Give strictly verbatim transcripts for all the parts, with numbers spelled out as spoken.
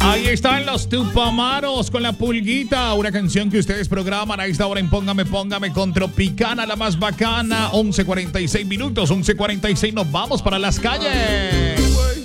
Ahí están los Tupamaros con la pulguita, una canción que ustedes programan a esta hora en Póngame, Póngame con Tropicana, la más bacana. once cuarenta y seis minutos, once cuarenta y seis, nos vamos para las calles.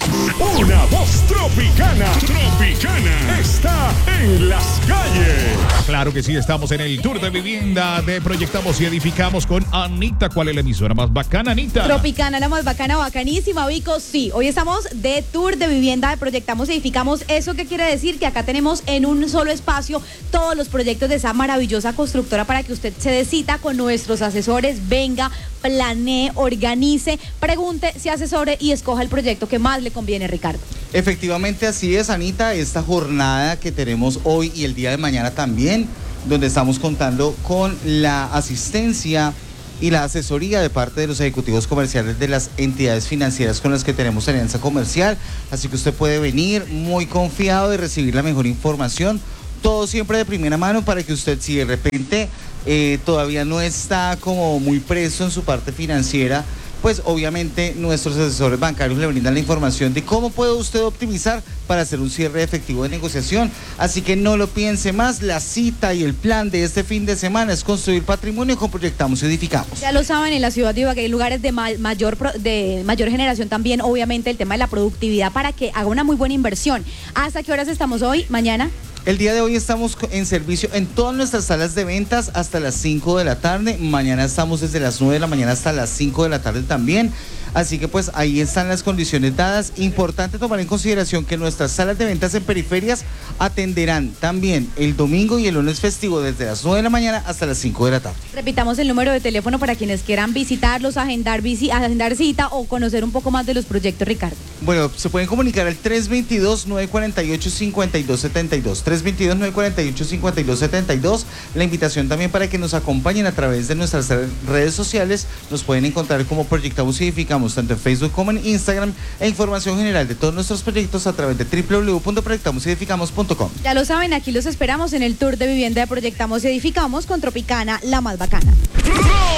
Una voz tropicana, tropicana, está en las calles. Claro que sí, estamos en el tour de vivienda de Proyectamos y Edificamos con Anita. ¿Cuál es la emisora más bacana, Anita? Tropicana, la más bacana, bacanísima, Vico. Sí, hoy estamos de tour de vivienda de Proyectamos y Edificamos. ¿Eso qué quiere decir? Que acá tenemos en un solo espacio todos los proyectos de esa maravillosa constructora para que usted se dé cita con nuestros asesores, venga, planee, organice, pregunte, se asesore y escoja el proyecto que más le conviene, Ricardo. Efectivamente, así es, Anita, esta jornada que tenemos hoy y el día de mañana también, donde estamos contando con la asistencia y la asesoría de parte de los ejecutivos comerciales de las entidades financieras con las que tenemos alianza comercial, así que usted puede venir muy confiado de recibir la mejor información, todo siempre de primera mano para que usted, si de repente eh, todavía no está como muy preso en su parte financiera, pues obviamente nuestros asesores bancarios le brindan la información de cómo puede usted optimizar para hacer un cierre efectivo de negociación. Así que no lo piense más, la cita y el plan de este fin de semana es construir patrimonio con Proyectamos y Edificamos. Ya lo saben, en la ciudad de Ibagué hay lugares de ma mayor, de mayor generación también, obviamente el tema de la productividad para que haga una muy buena inversión. ¿Hasta qué horas estamos hoy? ¿Mañana? El día de hoy estamos en servicio en todas nuestras salas de ventas hasta las cinco de la tarde. Mañana estamos desde las nueve de la mañana hasta las cinco de la tarde también. Así que pues ahí están las condiciones dadas. Importante tomar en consideración que nuestras salas de ventas en periferias atenderán también el domingo y el lunes festivo desde las nueve de la mañana hasta las cinco de la tarde. Repitamos el número de teléfono para quienes quieran visitarlos, agendar, visi agendar cita o conocer un poco más de los proyectos, Ricardo. Bueno, se pueden comunicar al tres veintidós, nueve cuarenta y ocho, cincuenta y dos setenta y dos. tres veintidós, nueve cuarenta y ocho, cincuenta y dos setenta y dos. La invitación también para que nos acompañen a través de nuestras redes sociales. Nos pueden encontrar como Proyectamos y Edificamos tanto en Facebook como en Instagram, e información general de todos nuestros proyectos a través de w w w punto proyectamos y edificamos punto com. Ya lo saben, aquí los esperamos en el tour de vivienda de Proyectamos y Edificamos con Tropicana, la más bacana.